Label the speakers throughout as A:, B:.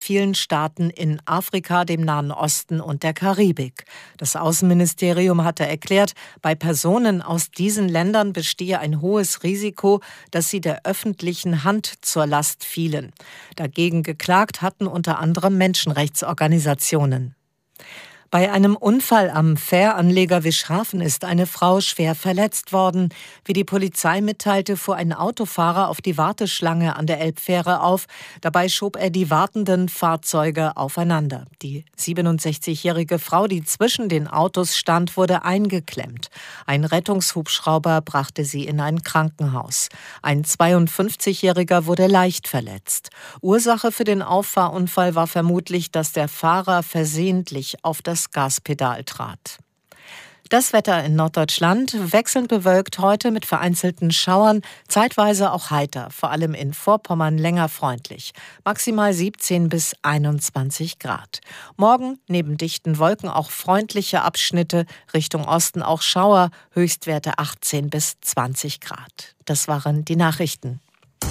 A: vielen Staaten in Afrika, dem Nahen Osten und der Karibik. Das Außenministerium hatte erklärt, bei Personen aus diesen Ländern bestehe ein hohes Risiko, dass sie der öffentlichen Hand zur Last fielen. Dagegen geklagt hatten unter anderem Menschenrechtsorganisationen. Bei einem Unfall am Fähranleger Wischhafen ist eine Frau schwer verletzt worden. Wie die Polizei mitteilte, fuhr ein Autofahrer auf die Warteschlange an der Elbfähre auf. Dabei schob er die wartenden Fahrzeuge aufeinander. Die 67-jährige Frau, die zwischen den Autos stand, wurde eingeklemmt. Ein Rettungshubschrauber brachte sie in ein Krankenhaus. Ein 52-jähriger wurde leicht verletzt. Ursache für den Auffahrunfall war vermutlich, dass der Fahrer versehentlich auf das Gaspedal trat. Das Wetter in Norddeutschland: wechselnd bewölkt heute mit vereinzelten Schauern, zeitweise auch heiter, vor allem in Vorpommern länger freundlich. Maximal 17 bis 21 Grad. Morgen neben dichten Wolken auch freundliche Abschnitte, Richtung Osten auch Schauer, Höchstwerte 18 bis 20 Grad. Das waren die Nachrichten.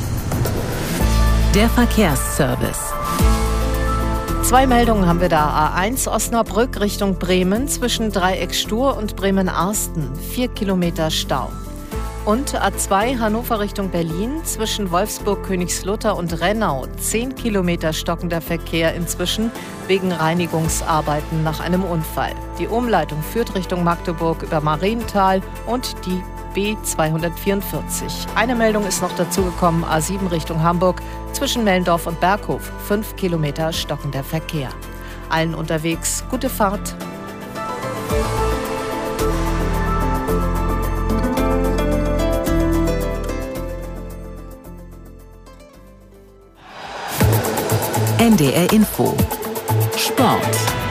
B: Der Verkehrsservice.
A: 2 Meldungen haben wir da. A1 Osnabrück Richtung Bremen zwischen Dreieck Stur und Bremen-Arsten. 4 Kilometer Stau. Und A2 Hannover Richtung Berlin zwischen Wolfsburg-Königslutter und Rennau. 10 Kilometer stockender Verkehr inzwischen wegen Reinigungsarbeiten nach einem Unfall. Die Umleitung führt Richtung Magdeburg über Marienthal und die B244. Eine Meldung ist noch dazugekommen, A7 Richtung Hamburg, zwischen Mellendorf und Berghof, 5 Kilometer stockender Verkehr. Allen unterwegs gute Fahrt.
B: NDR Info. Sport.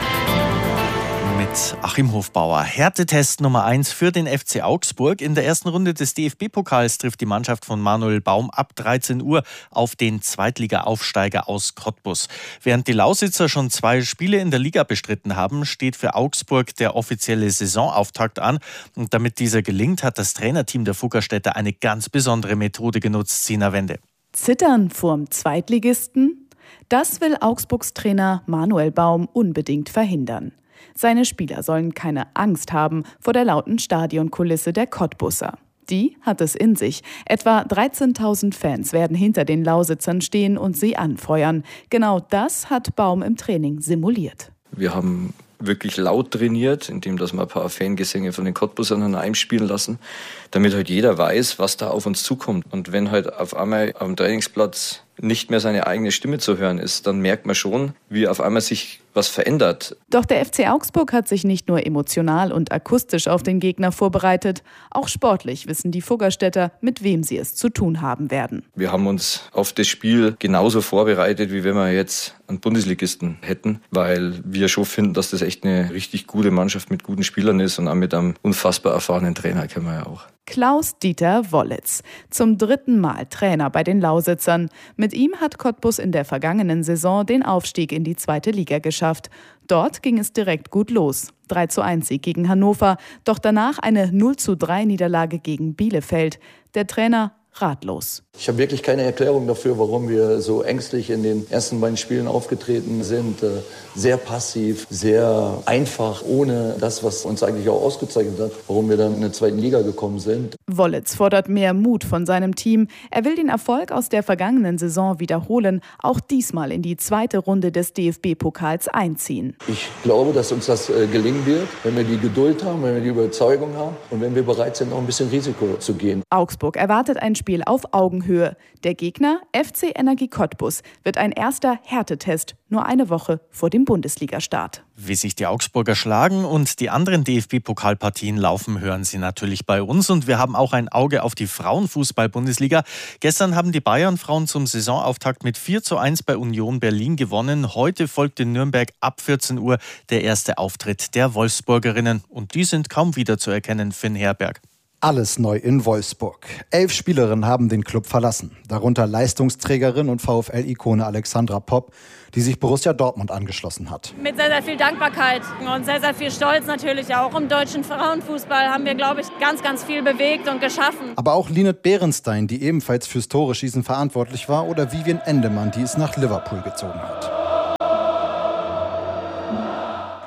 C: Mit Achim Hofbauer. Härtetest Nummer 1 für den FC Augsburg. In der ersten Runde des DFB-Pokals trifft die Mannschaft von Manuel Baum ab 13 Uhr auf den Zweitliga-Aufsteiger aus Cottbus. Während die Lausitzer schon 2 Spiele in der Liga bestritten haben, steht für Augsburg der offizielle Saisonauftakt an. Und damit dieser gelingt, hat das Trainerteam der Fuggerstädter eine ganz besondere Methode genutzt. Sina Wende.
D: Zittern vorm Zweitligisten? Das will Augsburgs Trainer Manuel Baum unbedingt verhindern. Seine Spieler sollen keine Angst haben vor der lauten Stadionkulisse der Cottbusser. Die hat es in sich. Etwa 13.000 Fans werden hinter den Lausitzern stehen und sie anfeuern. Genau das hat Baum im Training simuliert.
E: Wir haben wirklich laut trainiert, indem dass wir ein paar Fangesänge von den Cottbussern einspielen lassen, damit halt jeder weiß, was da auf uns zukommt. Und wenn halt auf einmal am Trainingsplatz nicht mehr seine eigene Stimme zu hören ist, dann merkt man schon, wie auf einmal sich was verändert.
D: Doch der FC Augsburg hat sich nicht nur emotional und akustisch auf den Gegner vorbereitet, auch sportlich wissen die Fuggerstädter, mit wem sie es zu tun haben werden.
E: Wir haben uns auf das Spiel genauso vorbereitet, wie wenn wir jetzt einen Bundesligisten hätten, weil wir schon finden, dass das echt eine richtig gute Mannschaft mit guten Spielern ist und auch mit einem unfassbar erfahrenen Trainer kennen wir ja auch.
D: Klaus-Dieter Wollitz, zum 3. Mal Trainer bei den Lausitzern. Mit ihm hat Cottbus in der vergangenen Saison den Aufstieg in die 2. Liga geschafft. Dort ging es direkt gut los. 3:1 Sieg gegen Hannover, doch danach eine 0:3 Niederlage gegen Bielefeld. Der Trainer ratlos.
F: Ich habe wirklich keine Erklärung dafür, warum wir so ängstlich in den ersten beiden Spielen aufgetreten sind. Sehr passiv, sehr einfach, ohne das, was uns eigentlich auch ausgezeichnet hat, warum wir dann in der 2. Liga gekommen sind.
D: Wollitz fordert mehr Mut von seinem Team. Er will den Erfolg aus der vergangenen Saison wiederholen, auch diesmal in die 2. Runde des DFB-Pokals einziehen.
F: Ich glaube, dass uns das gelingen wird, wenn wir die Geduld haben, wenn wir die Überzeugung haben und wenn wir bereit sind, auch ein bisschen Risiko zu gehen.
D: Augsburg erwartet ein Spiel auf Augenhöhe. Der Gegner, FC Energie Cottbus, wird ein erster Härtetest, nur eine Woche vor dem Bundesligastart.
C: Wie sich die Augsburger schlagen und die anderen DFB-Pokalpartien laufen, hören Sie natürlich bei uns. Und wir haben auch ein Auge auf die Frauenfußball-Bundesliga. Gestern haben die Bayern-Frauen zum Saisonauftakt mit 4:1 bei Union Berlin gewonnen. Heute folgt in Nürnberg ab 14 Uhr der erste Auftritt der Wolfsburgerinnen. Und die sind kaum wiederzuerkennen, Finn Herberg.
G: Alles neu in Wolfsburg. 11 Spielerinnen haben den Club verlassen. Darunter Leistungsträgerin und VfL-Ikone Alexandra Popp, die sich Borussia Dortmund angeschlossen hat.
H: Mit sehr, sehr viel Dankbarkeit und sehr, sehr viel Stolz natürlich auch. Im deutschen Frauenfußball haben wir, glaube ich, ganz, ganz viel bewegt und geschaffen.
G: Aber auch Linette Behrenstein, die ebenfalls fürs Tore-Schießen verantwortlich war, oder Vivian Endemann, die es nach Liverpool gezogen hat.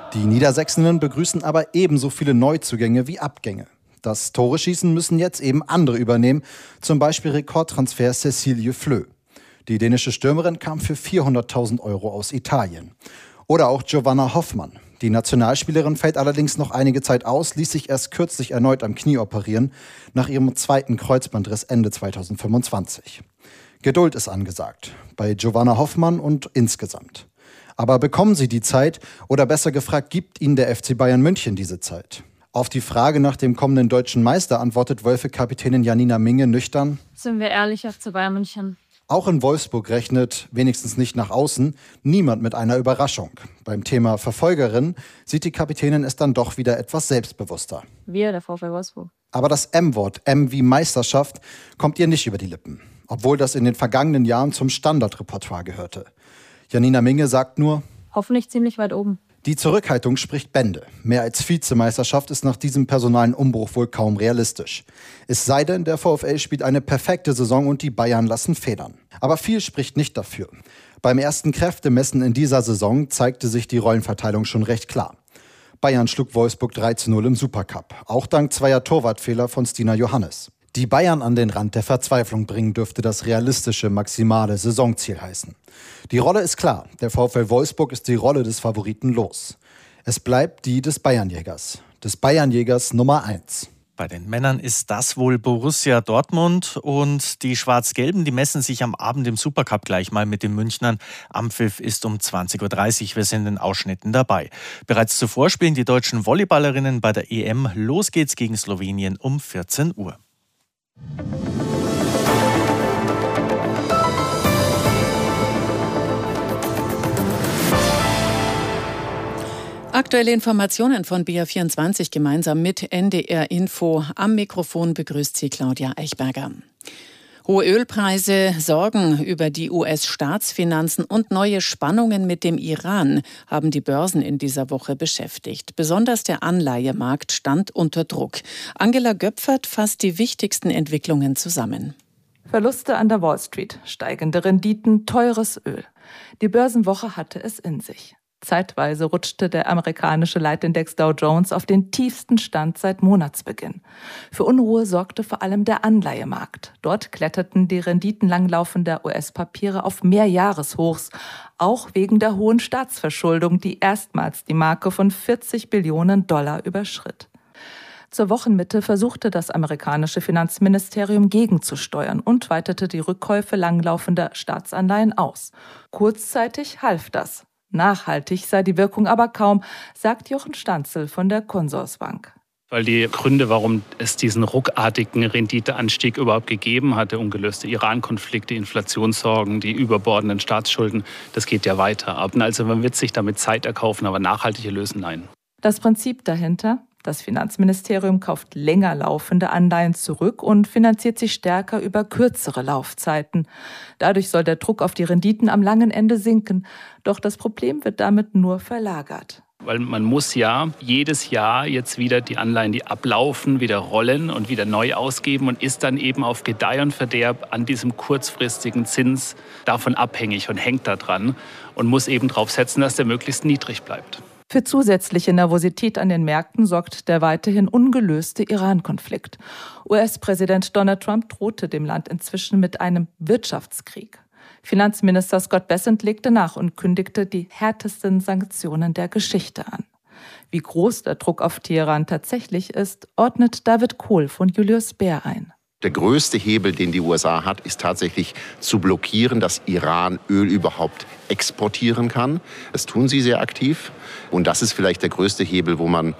G: Die Niedersächsinnen begrüßen aber ebenso viele Neuzugänge wie Abgänge. Das Tore-Schießen müssen jetzt eben andere übernehmen, zum Beispiel Rekordtransfer Cecilie Flö. Die dänische Stürmerin kam für 400.000 € aus Italien. Oder auch Giovanna Hoffmann. Die Nationalspielerin fällt allerdings noch einige Zeit aus, ließ sich erst kürzlich erneut am Knie operieren, nach ihrem zweiten Kreuzbandriss Ende 2025. Geduld ist angesagt, bei Giovanna Hoffmann und insgesamt. Aber bekommen sie die Zeit oder besser gefragt, gibt ihnen der FC Bayern München diese Zeit? Auf die Frage nach dem kommenden deutschen Meister antwortet Wölfe-Kapitänin Janina Minge nüchtern:
H: Sind wir ehrlich, FC Bayern München.
G: Auch in Wolfsburg rechnet, wenigstens nicht nach außen, niemand mit einer Überraschung. Beim Thema Verfolgerin sieht die Kapitänin es dann doch wieder etwas selbstbewusster.
H: Wir, der VfL Wolfsburg.
G: Aber das M-Wort, M wie Meisterschaft, kommt ihr nicht über die Lippen. Obwohl das in den vergangenen Jahren zum Standardrepertoire gehörte. Janina Minge sagt nur:
H: Hoffentlich ziemlich weit oben.
G: Die Zurückhaltung spricht Bände. Mehr als Vizemeisterschaft ist nach diesem personalen Umbruch wohl kaum realistisch. Es sei denn, der VfL spielt eine perfekte Saison und die Bayern lassen federn. Aber viel spricht nicht dafür. Beim ersten Kräftemessen in dieser Saison zeigte sich die Rollenverteilung schon recht klar. Bayern schlug Wolfsburg 3:0 im Supercup, auch dank zweier Torwartfehler von Stina Johannes. Die Bayern an den Rand der Verzweiflung bringen, dürfte das realistische, maximale Saisonziel heißen. Die Rolle ist klar. Der VfL Wolfsburg ist die Rolle des Favoriten los. Es bleibt die des Bayernjägers. Des Bayernjägers Nummer 1.
C: Bei den Männern ist das wohl Borussia Dortmund, und die Schwarz-Gelben, die messen sich am Abend im Supercup gleich mal mit den Münchnern. Anpfiff ist um 20:30 Uhr. Wir sind in Ausschnitten dabei. Bereits zuvor spielen die deutschen Volleyballerinnen bei der EM. Los geht's gegen Slowenien um 14 Uhr.
B: Aktuelle Informationen von BR24 gemeinsam mit NDR Info. Am Mikrofon begrüßt sie Claudia Eichberger. Hohe Ölpreise, Sorgen über die US-Staatsfinanzen und neue Spannungen mit dem Iran haben die Börsen in dieser Woche beschäftigt. Besonders der Anleihemarkt stand unter Druck. Angela Göpfert fasst die wichtigsten Entwicklungen zusammen.
I: Verluste an der Wall Street, steigende Renditen, teures Öl. Die Börsenwoche hatte es in sich. Zeitweise rutschte der amerikanische Leitindex Dow Jones auf den tiefsten Stand seit Monatsbeginn. Für Unruhe sorgte vor allem der Anleihemarkt. Dort kletterten die Renditen langlaufender US-Papiere auf Mehrjahreshochs, auch wegen der hohen Staatsverschuldung, die erstmals die Marke von $40 Billionen überschritt. Zur Wochenmitte versuchte das amerikanische Finanzministerium gegenzusteuern und weitete die Rückkäufe langlaufender Staatsanleihen aus. Kurzzeitig half das. Nachhaltig sei die Wirkung aber kaum, sagt Jochen Stanzel von der Consorsbank.
J: Weil die Gründe, warum es diesen ruckartigen Renditeanstieg überhaupt gegeben hat, der ungelöste Iran-Konflikt, die Inflationssorgen, die überbordenden Staatsschulden, das geht ja weiter. Also man wird sich damit Zeit erkaufen, aber nachhaltige lösen, nein.
I: Das Prinzip dahinter: Das Finanzministerium kauft länger laufende Anleihen zurück und finanziert sich stärker über kürzere Laufzeiten. Dadurch soll der Druck auf die Renditen am langen Ende sinken. Doch das Problem wird damit nur verlagert.
J: Weil man muss ja jedes Jahr jetzt wieder die Anleihen, die ablaufen, wieder rollen und wieder neu ausgeben und ist dann eben auf Gedeih und Verderb an diesem kurzfristigen Zins davon abhängig und hängt da dran und muss eben darauf setzen, dass der möglichst niedrig bleibt.
I: Für zusätzliche Nervosität an den Märkten sorgt der weiterhin ungelöste Iran-Konflikt. US-Präsident Donald Trump drohte dem Land inzwischen mit einem Wirtschaftskrieg. Finanzminister Scott Bessent legte nach und kündigte die härtesten Sanktionen der Geschichte an. Wie groß der Druck auf Teheran tatsächlich ist, ordnet David Kohl von Julius Baer ein.
K: Der größte Hebel, den die USA hat, ist tatsächlich zu blockieren, dass Iran Öl überhaupt exportieren kann. Das tun sie sehr aktiv. Und das ist vielleicht der größte Hebel, wo man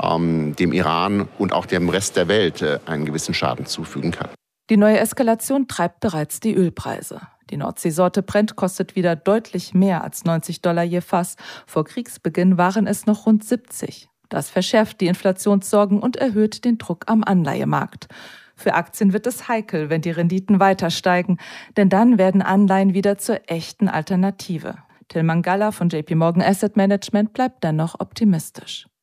K: dem Iran und auch dem Rest der Welt einen gewissen Schaden zufügen kann.
I: Die neue Eskalation treibt bereits die Ölpreise. Die Nordseesorte Brent kostet wieder deutlich mehr als $90 je Fass. Vor Kriegsbeginn waren es noch rund 70. Das verschärft die Inflationssorgen und erhöht den Druck am Anleihemarkt. Für Aktien wird es heikel, wenn die Renditen weiter steigen, denn dann werden Anleihen wieder zur echten Alternative. Tilman Galla von JP Morgan Asset Management bleibt dennoch optimistisch.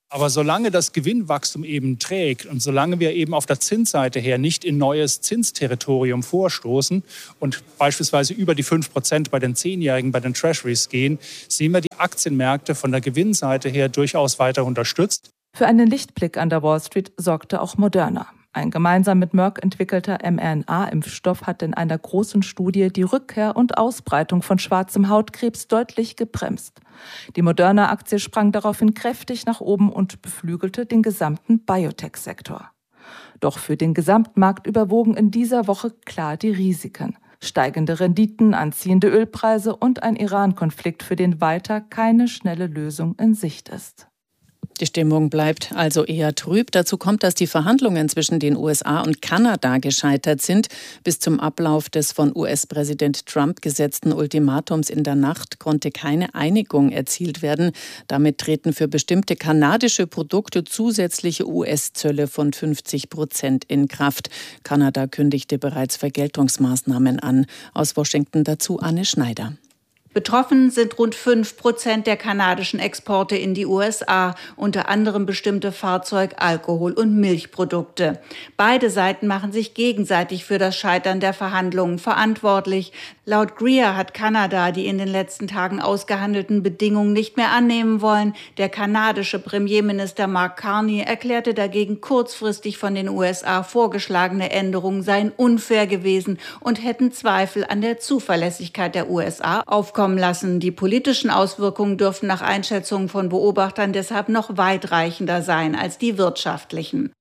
L: Aber solange das Gewinnwachstum eben trägt und solange wir eben auf der Zinsseite her nicht in neues Zinsterritorium vorstoßen und beispielsweise über die 5% bei den 10-Jährigen, bei den Treasuries gehen, sehen wir die Aktienmärkte von der Gewinnseite her durchaus weiter unterstützt.
I: Für einen Lichtblick an der Wall Street sorgte auch Moderna. Ein gemeinsam mit Merck entwickelter mRNA-Impfstoff hat in einer großen Studie die Rückkehr und Ausbreitung von schwarzem Hautkrebs deutlich gebremst. Die Moderna-Aktie sprang daraufhin kräftig nach oben und beflügelte den gesamten Biotech-Sektor. Doch für den Gesamtmarkt überwogen in dieser Woche klar die Risiken. Steigende Renditen, anziehende Ölpreise und ein Iran-Konflikt, für den weiter keine schnelle Lösung in Sicht ist.
B: Die Stimmung bleibt also eher trüb. Dazu kommt, dass die Verhandlungen zwischen den USA und Kanada gescheitert sind. Bis zum Ablauf des von US-Präsident Trump gesetzten Ultimatums in der Nacht konnte keine Einigung erzielt werden. Damit treten für bestimmte kanadische Produkte zusätzliche US-Zölle von 50% in Kraft. Kanada kündigte bereits Vergeltungsmaßnahmen an. Aus Washington dazu Anne Schneider.
M: Betroffen sind rund 5% der kanadischen Exporte in die USA, unter anderem bestimmte Fahrzeug-, Alkohol- und Milchprodukte. Beide Seiten machen sich gegenseitig für das Scheitern der Verhandlungen verantwortlich. Laut Greer hat Kanada die in den letzten Tagen ausgehandelten Bedingungen nicht mehr annehmen wollen. Der kanadische Premierminister Mark Carney erklärte dagegen, kurzfristig von den USA vorgeschlagene Änderungen seien unfair gewesen und hätten Zweifel an der Zuverlässigkeit der USA aufkommen lassen. Die politischen Auswirkungen dürften nach Einschätzung von Beobachtern deshalb noch weitreichender sein als die wirtschaftlichen.